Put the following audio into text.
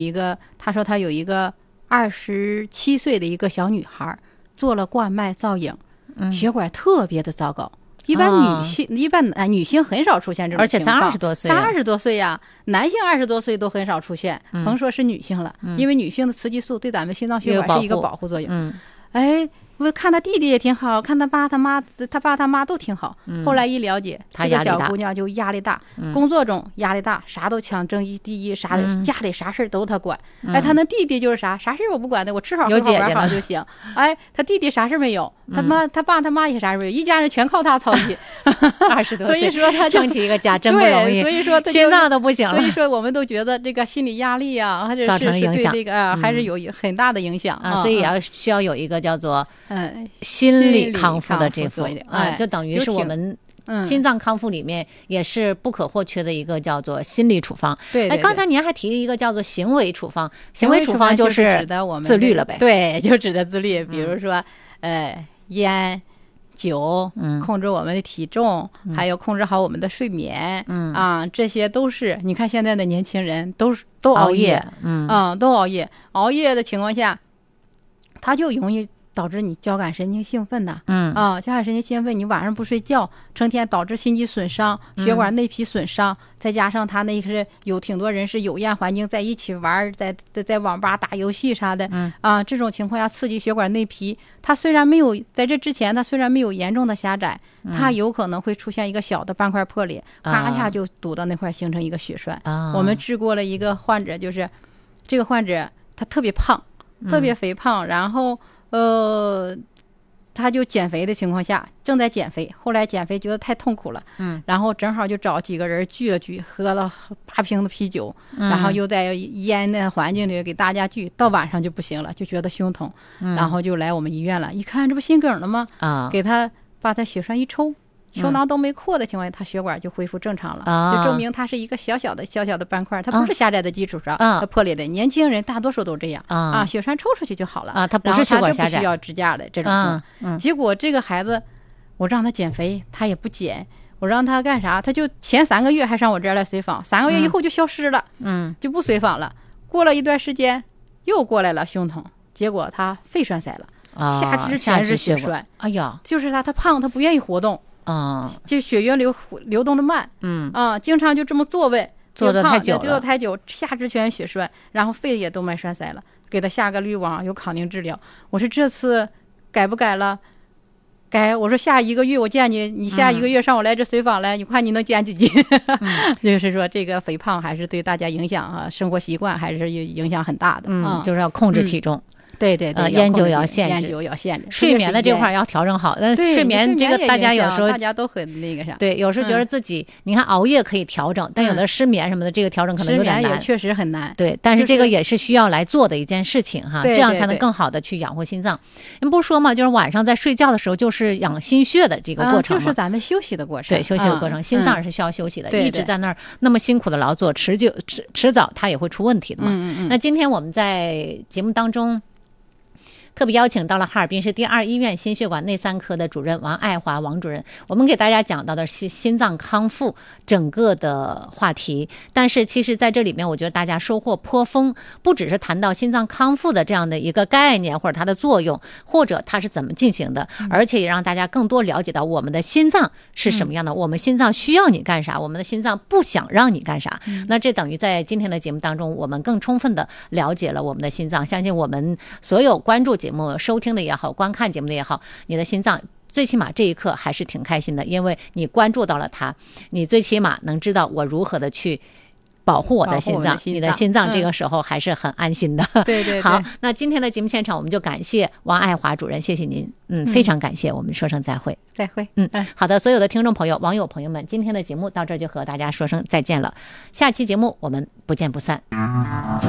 他说他有一个27岁的一个小女孩做了冠脉造影，血管特别的糟糕。一般女性很少出现这种情况， 而且咱20多岁， 咱20多岁呀，男性20多岁都很少出现，甭说是女性了，因为女性的雌激素对咱们心脏血管是一个保护作用。我看他弟弟也挺好，看他爸他妈都挺好。后来一了解，这个小姑娘就压力大，工作中压力大，啥都抢争第一，啥家里啥事都他管。他那弟弟就是啥事我不管的，我吃好喝好玩好就行。他弟弟啥事没有，他爸他妈也啥事没有，一家人全靠他操心。 20多岁， 所以说他撑起一个家真不容易， 所以说心脏都不行了。 所以说我们都觉得这个心理压力啊，还是对这个还是有很大的影响所以需要有一个叫做心理康复的这副就等于是我们心脏康复里面也是不可或缺的一个叫做心理处方。 对， 刚才您还提了一个叫做行为处方，行为处方就是指的我们自律了呗。 对，就指的自律，比如说烟酒，控制我们的体重，还有控制好我们的睡眠，这些都是你看现在的年轻人都熬夜，都熬夜的情况下，他就容易导致你交感神经兴奋的，交感神经兴奋，你晚上不睡觉，成天导致心肌损伤、血管内皮损伤，再加上他那是有挺多人是有烟环境在一起玩，在网吧打游戏啥的，这种情况下刺激血管内皮，他虽然没有在这之前，他虽然没有严重的狭窄，他有可能会出现一个小的斑块破裂，啪一下就堵到那块，形成一个血栓。我们治过了一个患者，就是这个患者他特别胖，特别肥胖，然后他就减肥的情况下正在减肥，后来减肥觉得太痛苦了，然后正好就找几个人聚了聚，喝了8瓶的啤酒，然后又在烟的环境里给大家聚，到晚上就不行了，就觉得胸痛，然后就来我们医院了，一看这不心梗了吗？给他把他血栓一抽，球囊都没扩的情况下，他血管就恢复正常了，就证明它是一个小小的斑块，它不是狭窄的基础上它破裂的。年轻人大多数都这样血栓抽出去就好了它不是血管狭窄， 不需要支架的这种情况。结果这个孩子，我让他减肥，他也不减，我让他干啥，他就前3个月还上我这儿来随访，3个月以后就消失了，就不随访了。过了一段时间又过来了胸痛，结果他肺栓塞了，下肢全是血栓。 哎呀， 就是他胖，他不愿意活动。就血液流动的慢，经常就这么坐位， 坐得太久下肢全血栓，然后肺也动脉栓塞了，给他下个滤网，有康宁治疗。我说这次改不改了？改，我说下1个月我见你，你下1个月上我来这随访来，你看你能减几斤？就是说这个肥胖还是对大家影响生活习惯还是影响很大的， 就是要控制体重。 对， 烟酒要限制，睡眠的这块要调整好。但睡眠这个大家有时候大家都很那个啥， 对，有时候觉得自己你看熬夜可以调整，但有的失眠什么的，这个调整可能有点难， 失眠也确实很难。 对，但是这个也是需要来做的一件事情哈，这样才能更好的去养护心脏。您不是说嘛，就是晚上在睡觉的时候就是养心血的这个过程， 就是咱们休息的过程。 对，休息的过程，心脏是需要休息的，一直在那儿那么辛苦的劳作，迟早它也会出问题的嘛。那今天我们在节目当中特别邀请到了哈尔滨市第2医院心血管内3科的主任王爱华王主任，我们给大家讲到的是心脏康复整个的话题。但是其实在这里面我觉得大家收获颇丰，不只是谈到心脏康复的这样的一个概念或者它的作用，或者它是怎么进行的，而且也让大家更多了解到我们的心脏是什么样的，我们心脏需要你干啥，我们的心脏不想让你干啥。那这等于在今天的节目当中我们更充分的了解了我们的心脏。相信我们所有关注节目收听的也好，观看节目的也好，你的心脏最起码这一刻还是挺开心的，因为你关注到了它，你最起码能知道我如何的去保护我的心脏，你的心脏这个时候还是很安心的。 对。 好，那今天的节目现场我们就感谢王爱华主任，谢谢您，非常感谢，我们说声再会。 再会。 好的，所有的听众朋友、网友朋友们，今天的节目到这儿就和大家说声再见了，下期节目我们不见不散。